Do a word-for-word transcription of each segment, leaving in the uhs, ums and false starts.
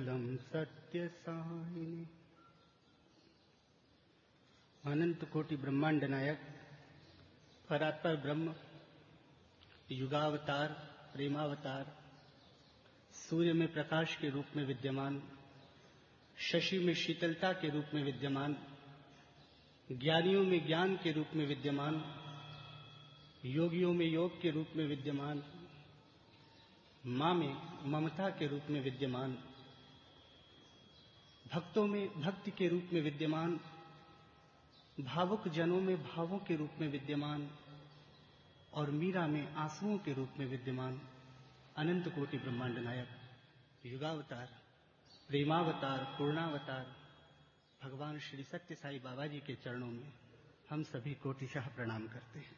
सकलम सत्य साहिने। अनंत कोटि ब्रह्मांड नायक परात्पर ब्रह्म, युगावतार, प्रेमावतार, सूर्य में प्रकाश के रूप में विद्यमान, शशि में शीतलता के रूप में विद्यमान, ज्ञानियों में ज्ञान के रूप में विद्यमान, योगियों में योग के रूप में विद्यमान, मां में ममता के रूप में विद्यमान, भक्तों में भक्ति के रूप में विद्यमान, भावुक जनों में भावों के रूप में विद्यमान और मीरा में आंसुओं के रूप में विद्यमान अनंत कोटि ब्रह्मांड नायक, युगावतार, प्रेमावतार, पूर्णावतार भगवान श्री सत्य साई बाबा जी के चरणों में हम सभी कोटिशः प्रणाम करते हैं।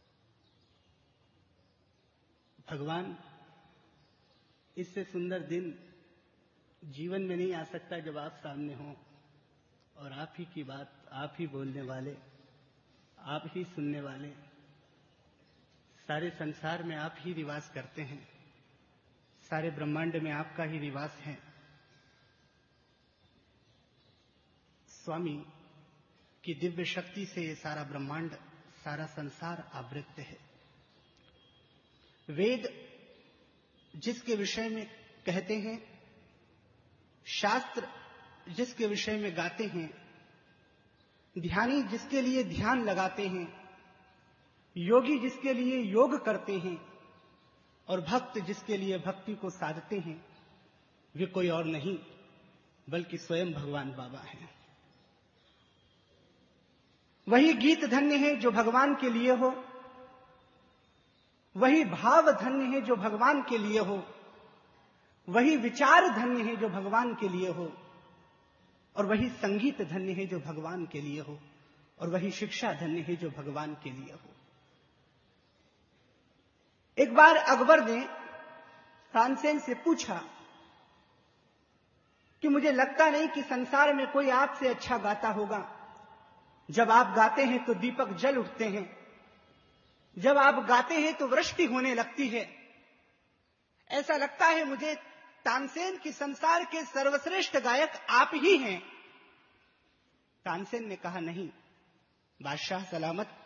भगवान, इससे सुंदर दिन जीवन में नहीं आ सकता जब आप सामने हो और आप ही की बात आप ही बोलने वाले, आप ही सुनने वाले, सारे संसार में आप ही निवास करते हैं, सारे ब्रह्मांड में आपका ही निवास है। स्वामी की दिव्य शक्ति से ये सारा ब्रह्मांड, सारा संसार आवृत है। वेद जिसके विषय में कहते हैं, शास्त्र जिसके विषय में गाते हैं, ध्यानी जिसके लिए ध्यान लगाते हैं, योगी जिसके लिए योग करते हैं और भक्त जिसके लिए भक्ति को साधते हैं, वे कोई और नहीं बल्कि स्वयं भगवान बाबा हैं। वही गीत धन्य है जो भगवान के लिए हो, वही भाव धन्य है जो भगवान के लिए हो, वही विचार धन्य है जो भगवान के लिए हो, और वही संगीत धन्य है जो भगवान के लिए हो, और वही शिक्षा धन्य है जो भगवान के लिए हो। एक बार अकबर ने तानसेन से पूछा कि मुझे लगता नहीं कि संसार में कोई आपसे अच्छा गाता होगा। जब आप गाते हैं तो दीपक जल उठते हैं, जब आप गाते हैं तो वृष्टि होने लगती है। ऐसा लगता है मुझे तानसेन की संसार के सर्वश्रेष्ठ गायक आप ही हैं। तानसेन ने कहा, नहीं बादशाह सलामत,